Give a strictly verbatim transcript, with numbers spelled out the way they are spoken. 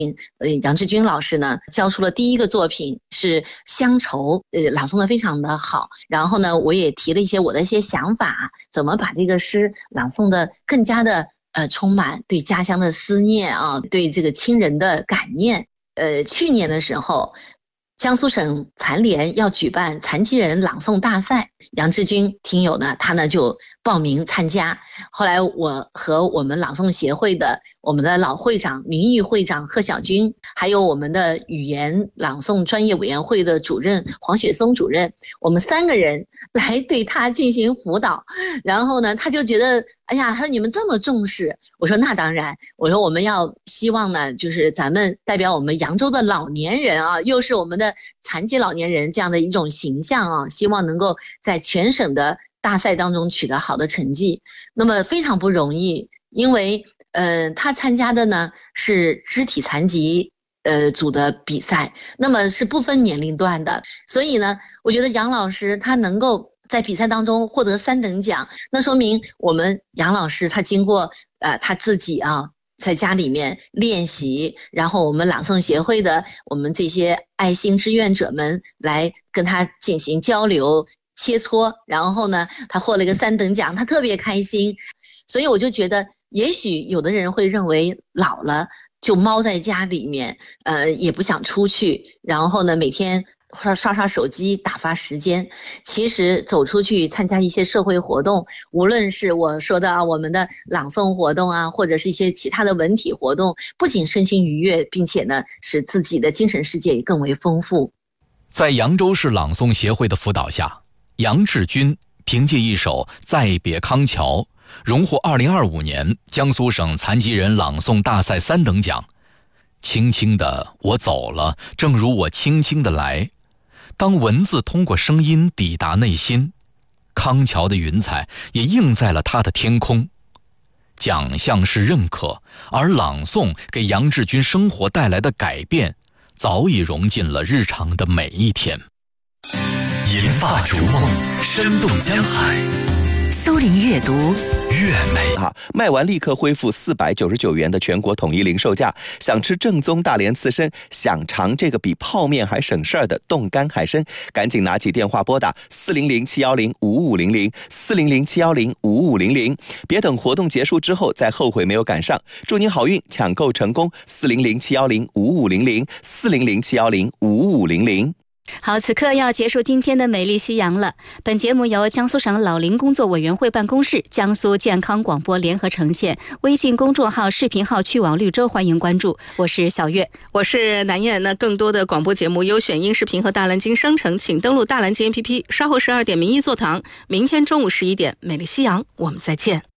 呃，杨志军老师呢教出了第一个作品是《乡愁》，呃，朗诵的非常的好。然后呢，我也提了一些我的一些想法，怎么把这个诗朗诵的更加的呃充满对家乡的思念啊，对这个亲人的感念。呃，去年的时候，江苏省残联要举办残疾人朗诵大赛，杨志军听友呢，他呢就报名参加。后来我和我们朗诵协会的我们的老会长、名誉会长贺小军，还有我们的语言朗诵专业委员会的主任黄雪松主任，我们三个人来对他进行辅导。然后呢，他就觉得，哎呀，他说你们这么重视，我说那当然，我说我们要希望呢，就是咱们代表我们扬州的老年人啊，又是我们的残疾老年人这样的一种形象啊，希望能够在全省的大赛当中取得好的成绩。那么非常不容易，因为呃，他参加的呢是肢体残疾呃组的比赛，那么是不分年龄段的，所以呢，我觉得杨老师他能够在比赛当中获得三等奖，那说明我们杨老师他经过呃他自己啊在家里面练习，然后我们朗诵协会的我们这些爱心志愿者们来跟他进行交流切磋，然后呢他获了一个三等奖，他特别开心。所以我就觉得也许有的人会认为老了就猫在家里面，呃，也不想出去，然后呢每天刷刷刷手机打发时间。其实走出去参加一些社会活动，无论是我说的啊我们的朗诵活动啊，或者是一些其他的文体活动，不仅身心愉悦，并且呢使自己的精神世界也更为丰富。 在扬州市朗诵协会的辅导下，杨志军凭借一首《再别康桥》荣获二零二五年江苏省残疾人朗诵大赛三等奖。轻轻的我走了，正如我轻轻的来。当文字通过声音抵达内心，康桥的云彩也映在了他的天空。奖项是认可，而朗诵给杨志军生活带来的改变，早已融进了日常的每一天。 银发逐梦，生动江海。 苏林阅读越美啊！卖完立刻恢复四百九十九元的全国统一零售价。想吃正宗大连刺身，想尝这个比泡面还省事儿的冻干海参，赶紧拿起电话拨打四零零七幺零五五零零四零零七幺零五五零零，别等活动结束之后再后悔没有赶上。祝您好运，抢购成功！四零零七幺零五五零零四零零七幺零五五零零。 好，此刻要结束今天的美丽夕阳了。本节目由江苏省老龄工作委员会办公室、江苏健康广播联合呈现，微信公众号、视频号去往绿洲，欢迎关注。我是小月， 我是南燕。那更多的广播节目优选音视频和大蓝鲸商城，请登录大蓝鲸 A P P。稍后十二点民意座堂，明天中午十一点美丽夕阳，我们再见。